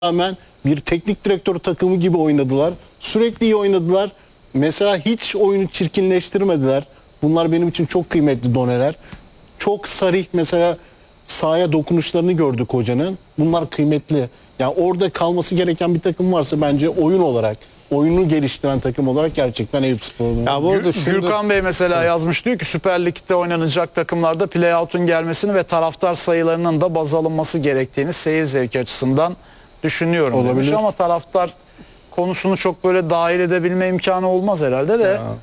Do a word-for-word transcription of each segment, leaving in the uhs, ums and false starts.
rağmen bir teknik direktör takımı gibi oynadılar. Sürekli iyi oynadılar. Mesela hiç oyunu çirkinleştirmediler. Bunlar benim için çok kıymetli doneler. Çok sarih mesela sahaya dokunuşlarını gördük hocanın. Bunlar kıymetli. Yani orada kalması gereken bir takım varsa bence oyun olarak, oyunu geliştiren takım olarak gerçekten Eyüpspor'un. Ya bu arada şunu... Gürkan Bey mesela yazmış, diyor ki Süper Lig'de oynanacak takımlarda play-out'un gelmesini ve taraftar sayılarının da baz alınması gerektiğini seyir zevki açısından düşünüyorum Olabilir. demiş, ama taraftar konusunu çok böyle dahil edebilme imkanı olmaz herhalde de. Ya.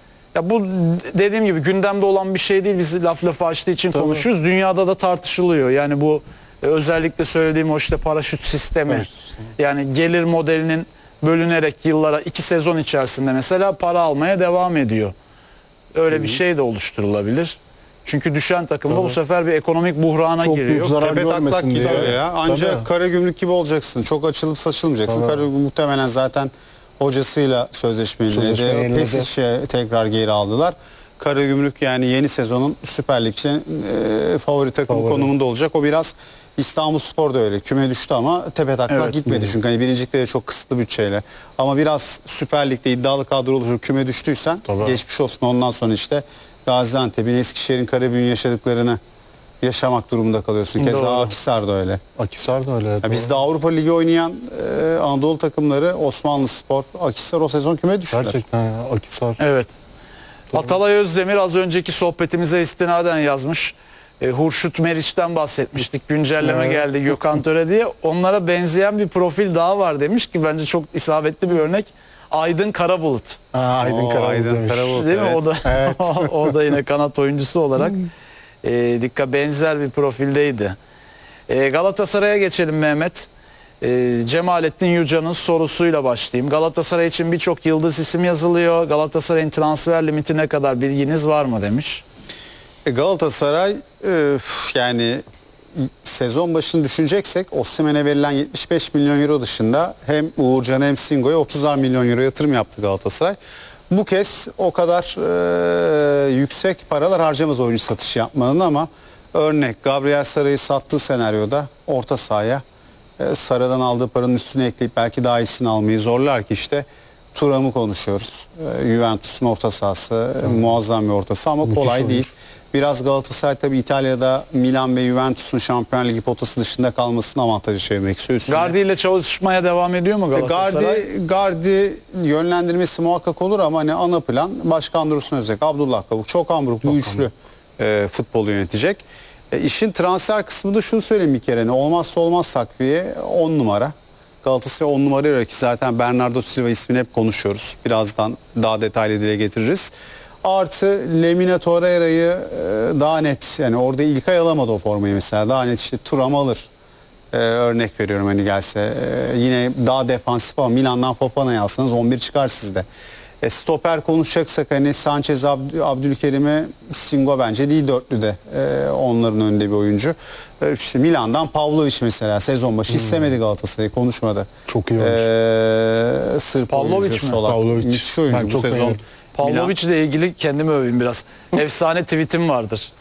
Ya bu dediğim gibi gündemde olan bir şey değil. Biz laf lafı açtığı için Tabii. konuşuyoruz. Dünyada da tartışılıyor. Yani bu özellikle söylediğim o işte paraşüt sistemi. Evet. Yani gelir modelinin bölünerek yıllara, iki sezon içerisinde mesela para almaya devam ediyor. Öyle Hı. bir şey de oluşturulabilir. Çünkü düşen takımda Tabii. bu sefer bir ekonomik buhrana çok giriyor. Büyük zarar Tepe taklak gidiyor diye. ya. Ancak Tabii. Karagümrük gibi olacaksın. Çok açılıp saçılmayacaksın. Karagümrük muhtemelen zaten hocasıyla sözleşmeyi yeniledi. Pesic'e tekrar geri aldılar. Karagümrük yani yeni sezonun Süper Lig için e, favori takım favori. konumunda olacak. O biraz İstanbulspor da öyle. Küme düştü ama tepe taklak evet, gitmedi. Hı. Çünkü hani birincilikte de çok kısıtlı bütçeyle. Ama biraz Süper Lig'de iddialı kadro oluşur, küme düştüysen Tabii. geçmiş olsun. Ondan sonra işte Gaziantep'in, Eskişehir'in, Karabük'ün yaşadıklarını yaşamak durumunda kalıyorsun. Keza Doğru. Akhisar da öyle. Akhisar da öyle. Ya bizde Avrupa Ligi oynayan e, Anadolu takımları, Osmanlıspor, Akhisar o sezon küme düştüler. Gerçekten ya, Akhisar. Evet. Doğru. Atalay Özdemir az önceki sohbetimize istinaden yazmış. E, Hurşut Meriç'ten bahsetmiştik. Güncelleme evet. geldi Gökhan Töre diye. Onlara benzeyen bir profil daha var demiş ki bence çok isabetli bir örnek. Aydın Karabulut. Aa, Aydın Karabulut. Aydın Karabulut. Değil evet. mi? O da, evet. o da yine kanat oyuncusu olarak e, dikkat benzer bir profildeydi. E, Galatasaray'a geçelim Mehmet. E, Cemalettin Yücan'ın sorusuyla başlayayım. Galatasaray için birçok yıldız isim yazılıyor. Galatasaray'ın transfer limiti ne kadar, bilginiz var mı demiş. E, Galatasaray e, yani sezon başını düşüneceksek Osimhen'e verilen yetmiş beş milyon euro dışında hem Uğurcan hem Singo'ya otuzar milyon euro yatırım yaptı Galatasaray. Bu kez o kadar e, yüksek paralar harcamaz oyuncu satışı yapmanın, ama örnek Gabriel Sara'yı sattığı senaryoda orta sahaya e, Sara'dan aldığı paranın üstüne ekleyip belki daha iyisini almayı zorlar ki işte Thuram'ı konuşuyoruz. E, Juventus'un orta sahası e, muazzam bir orta saha ama Müthiş kolay olmuş. değil. Biraz Galatasaray tabii İtalya'da Milan ve Juventus'un Şampiyonlar Ligi potası dışında kalmasının avantajı çevirmek istiyor. Gardi ile çalışmaya devam ediyor mu Galatasaray? Gardi, Gardi yönlendirmesi muhakkak olur ama hani ana plan Başkan Dursun Özbek, Abdullah Kavuk, çok ambruklu, üçlü e, futbolu yönetecek. E, işin transfer kısmında şunu söyleyeyim bir kere. Ne, olmazsa olmaz takviye on numara. Galatasaray on numara ki zaten Bernardo Silva ismini hep konuşuyoruz. Birazdan daha detaylı dile getiririz. Artı Lemina Torreira'yı e, daha net, yani orada İlkay alamadı o formayı mesela, daha net işte Thuram alır. E, örnek veriyorum hani gelse. E, yine daha defansif ama Milan'dan Fofana'yı alsanız on bir çıkar sizde. E, stoper konuşacaksak hani Sanchez, Abd Abdülkerim'e Singo bence değil dörtlüde. E, onların önünde bir oyuncu. E, işte Milan'dan Pavlovic mesela sezon başı hmm. istemedi Galatasaray'ı, konuşmadı. Çok iyi olmuş. E, Sırp Pavlovic oyuncusu mi? olan. Pavlovic. Müthiş oyuncu Ben bu sezon. beğendim. Pavlovic ile ilgili kendimi öveyim biraz. Efsane tweetim vardır.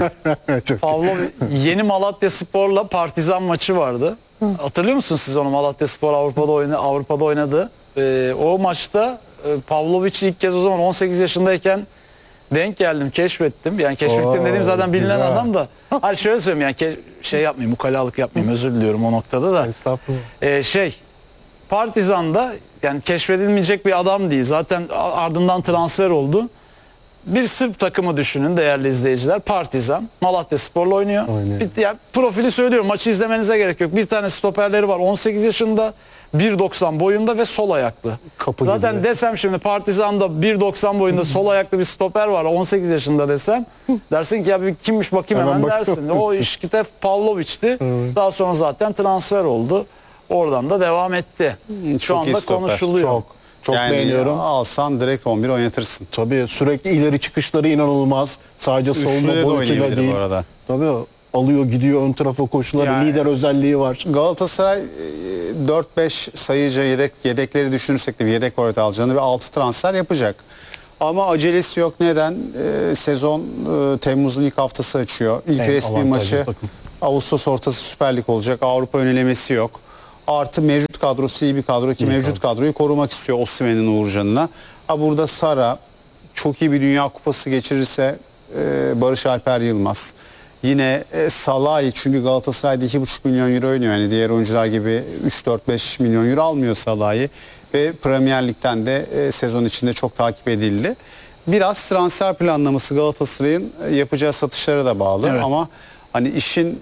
Pavlovic yeni Malatya Spor'la Partizan maçı vardı. Hatırlıyor musunuz siz onu? Malatya Spor Avrupa'da oynadı, Avrupa'da oynadı. Ee, o maçta e, Pavlovic'i ilk kez o zaman on sekiz yaşındayken denk geldim, keşfettim. Yani keşfettim Oo, dediğim zaten bilinen güzel. adam da. Hani şöyle söyleyeyim, yani ke- şey yapmayayım, ukalalık yapmayayım, özür diliyorum o noktada da. Estağfurullah. Ee, şey Partizan'da yani keşfedilmeyecek bir adam değil. Zaten ardından transfer oldu. Bir Sırp takımı düşünün değerli izleyiciler. Partizan, Malatya Spor'la oynuyor. Bir, yani profili söylüyorum, maçı izlemenize gerek yok. Bir tane stoperleri var, on sekiz yaşında, bir doksan boyunda ve sol ayaklı. Kapı Zaten gibi. Desem şimdi Partizan'da bir doksan boyunda sol ayaklı bir stoper var, on sekiz yaşında desem, dersin ki ya bir kimmiş bakayım hemen, hemen dersin. O işte Pavlovic'ti. Daha sonra zaten transfer oldu. Oradan da devam etti. Şu Çok anda konuşuluyor. Çok. Çok yani beğeniyorum. Alsan direkt on bir oynatırsın. Tabii sürekli ileri çıkışları inanılmaz. Sadece savunma boyutuyla değil. Arada. Tabii alıyor gidiyor ön tarafa koşuları, yani, lider özelliği var. Galatasaray dört beş sayıcı yedek yedekleri düşünürsek de bir yedek orta alacağını ve altı transfer yapacak. Ama acelesi yok. Neden? Ee, sezon e, Temmuz'un ilk haftası açıyor. İlk evet, resmi maçı takım. Ağustos ortası Süper Lig olacak. Avrupa önelemesi yok. Artı mevcut kadrosu iyi bir kadro ki mevcut kadroyu korumak istiyor Osimhen'in Uğurcan'ına. Ha burada Sara çok iyi bir Dünya Kupası geçirirse e, Barış Alper Yılmaz. Yine e, Salah'ı çünkü Galatasaray'da iki buçuk milyon euro oynuyor. Yani diğer oyuncular gibi üç dört beş milyon euro almıyor Salah'ı. Ve Premier Lig'den de e, sezon içinde çok takip edildi. Biraz transfer planlaması Galatasaray'ın e, yapacağı satışlara da bağlı. Evet. Ama hani işin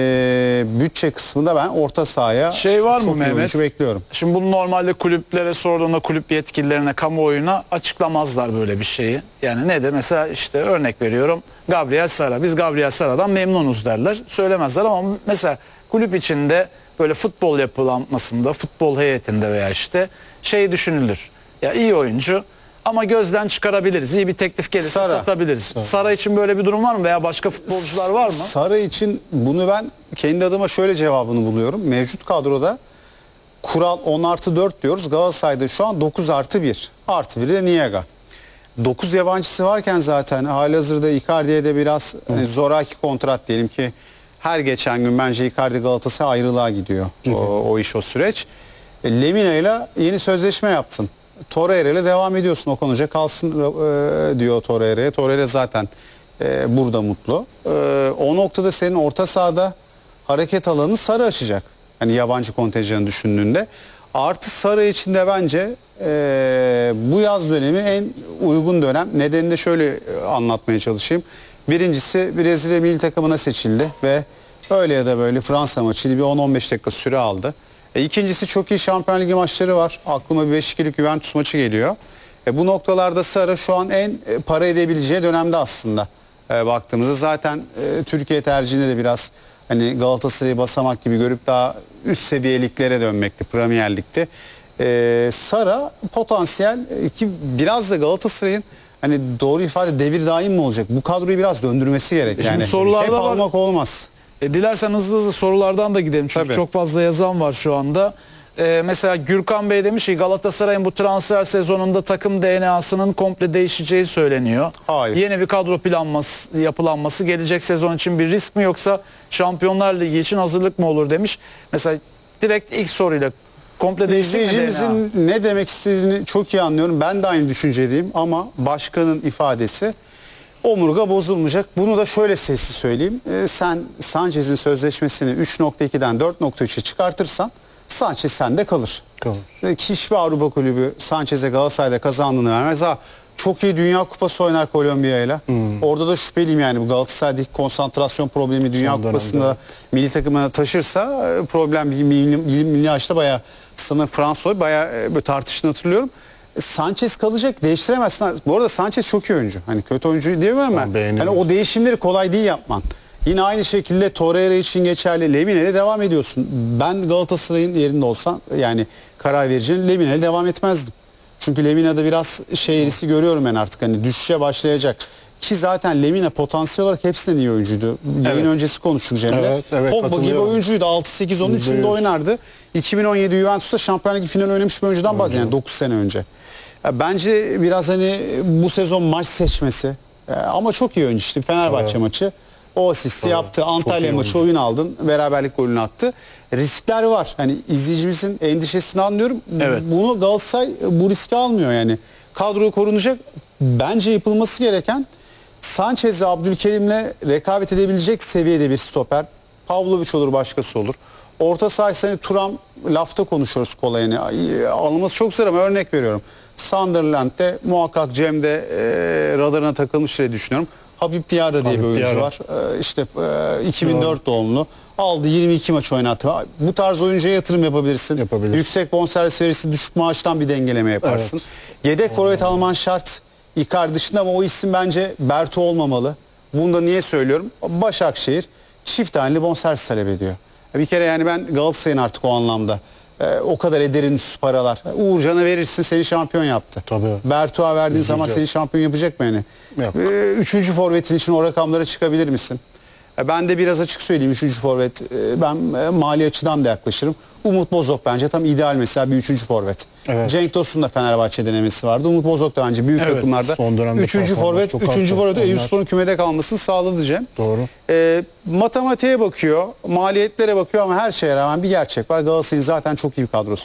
e, bütçe kısmında ben orta sahaya Şey var mı çok iyi Mehmet? oyuncu bekliyorum. Şimdi bunu normalde kulüplere sorduğunda kulüp yetkililerine, kamuoyuna açıklamazlar böyle bir şeyi. Yani nedir? Mesela işte örnek veriyorum, Gabriel Sara. Biz Gabriel Sara'dan memnunuz derler. Söylemezler ama mesela kulüp içinde böyle futbol yapılanmasında, futbol heyetinde veya işte şey düşünülür. Ya iyi oyuncu ama gözden çıkarabiliriz. İyi bir teklif gelirse Sara. satabiliriz. Sara. Sara için böyle bir durum var mı veya başka futbolcular var mı? Sara için bunu ben kendi adıma şöyle cevabını buluyorum. Mevcut kadroda kural on artı dört diyoruz. Galatasaray'da şu an dokuz artı bir. Artı biri de Niega. dokuz yabancısı varken zaten halihazırda Icardi'ye de biraz hani zoraki kontrat diyelim ki her geçen gün bence Icardi Galatasaray ayrılığa gidiyor. O, o iş o süreç. E, Lemina ile yeni sözleşme yaptın. Torreira ile devam ediyorsun. Okan Hoca kalsın e, diyor Torreira'ya. Torreira zaten e, burada mutlu. E, o noktada senin orta sahada hareket alanı Sara açacak. Hani yabancı kontenjanı düşündüğünde. Artı Sara için de bence e, bu yaz dönemi en uygun dönem. Nedenini de şöyle e, anlatmaya çalışayım. Birincisi Brezilya milli takımına seçildi ve öyle ya da böyle Fransa maçıydı bir on on beş dakika süre aldı. E, ikincisi çok iyi Şampiyon Ligi maçları var. Aklıma bir beş ikilik Juventus maçı geliyor. E, bu noktalarda Sara şu an en e, para edebileceği dönemde aslında e, baktığımızda. Zaten e, Türkiye tercihinde de biraz hani Galatasaray'ı basamak gibi görüp daha üst seviyeliklere dönmekti Premier Lig'de. E, Sara potansiyel e, ki biraz da Galatasaray'ın hani doğru ifade devir daim mi olacak? Bu kadroyu biraz döndürmesi gerek. E şimdi Yani sorularda hep var. almak olmaz. E, dilersen hızlı hızlı sorulardan da gidelim çünkü Tabii. çok fazla yazan var şu anda. E, mesela Gürkan Bey demiş ki Galatasaray'ın bu transfer sezonunda takım D N A'sının komple değişeceği söyleniyor. Hayır. Yeni bir kadro planması, yapılanması gelecek sezon için bir risk mi yoksa Şampiyonlar Ligi için hazırlık mı olur demiş. Mesela direkt ilk soruyla komple değişecek mi D N A? İzleyicimizin ne demek istediğini çok iyi anlıyorum. Ben de aynı düşüncedeyim ama başkanın ifadesi omurga bozulmayacak. Bunu da şöyle sesli söyleyeyim. Ee, sen Sanchez'in sözleşmesini üç nokta ikiden dört nokta üçe çıkartırsan Sanchez sende kalır. Kalır. Ee, Hiçbir Avrupa kulübü Sanchez'e Galatasaray'da kazandığını vermez. Ha, çok iyi Dünya Kupası oynar Kolombiya'yla. Hmm. Orada da şüpheliyim yani bu Galatasaray'daki konsantrasyon problemi Dünya Son Kupası'nda dönemde. milli takımına taşırsa e, problem milli, milli, milli açıda bayağı sanırım Fransa bayağı e, böyle tartışını hatırlıyorum. Sanchez kalacak, değiştiremezsin. Bu arada Sanchez çok iyi oyuncu. Hani kötü oyuncu diyemem ben. beğeniyorum. Hani o değişimleri kolay değil yapman. Yine aynı şekilde Torreira için geçerli. Lemine'yle devam ediyorsun. Ben Galatasaray'ın yerinde olsam yani karar vereceğim Lemine'yle devam etmezdim. Çünkü Lemine'de biraz şey eğrisi görüyorum ben artık. Hani düşüşe başlayacak. Ki zaten Lemina potansiyel olarak hepsinden iyi oyuncuydu. Yayın Evet. öncesi konuştuk Cem'le. Evet, evet, Pogba gibi katılıyorum. oyuncuydu. altı sekiz on üçünde yüzde yüz. oynardı. iki bin on yedi Juventus'ta Şampiyonlar Ligi finali oynamış bir oyuncudan bahsediyorum. Yani dokuz sene önce. Ya bence biraz hani bu sezon maç seçmesi e, ama çok iyi oyuncu işte Fenerbahçe Evet. maçı o asisti yaptı. Çok Antalya iyi maçı oyuncu. oyun aldın. Beraberlik golünü attı. Riskler var. Hani izleyicimizin endişesini anlıyorum. Evet. Bunu Galatasaray bu riski almıyor yani. Kadro korunacak. Bence yapılması gereken Sanchez'le Abdülkerim'le rekabet edebilecek seviyede bir stoper. Pavlovic olur başkası olur. Orta saha hani Turam lafta konuşuyoruz kolayını. Alınması çok zor ama örnek veriyorum. Sunderland'de muhakkak Cem'de e, radarına takılmış diye düşünüyorum. Habib Diarra diye Habib bir oyuncu Diarra. var. E, işte e, iki bin dört doğumlu. Aldı yirmi iki maç oynattı. Bu tarz oyuncuya yatırım yapabilirsin. Yapabilirsin. Yüksek bonservis verisi düşük maaştan bir dengeleme yaparsın. Yedek forvet alman şart. Icardi dışında ama o isim bence Berto olmamalı. Bunu da niye söylüyorum? Başakşehir çift haneli bonservis talep ediyor. Bir kere yani ben Galatasaray'ın artık o anlamda e, o kadar ederin üstü paralar. Uğurcan'a verirsin seni şampiyon yaptı. Tabii. Bertuğ'a verdiğin zaman Üzücü. seni şampiyon yapacak mı yani? Yok. E, üçüncü forvetin için o rakamlara çıkabilir misin? E, Ben de biraz açık söyleyeyim üçüncü forvet. E, Ben e, mali açıdan da yaklaşırım. Umut Bozok bence tam ideal mesela bir üçüncü forvet. Evet. Cenk Tosun'un da Fenerbahçe denemesi vardı. Umut Bozok da bence büyük Evet, takımlarda son dönemde üçüncü performans forvet, çok üçüncü arttı. forvet Onlar- Eyüpspor'un kümede kalmasını sağladı Cem. Doğru. E, matematiğe bakıyor, maliyetlere bakıyor ama her şeye rağmen bir gerçek var. Galatasaray'ın zaten çok iyi bir kadrosu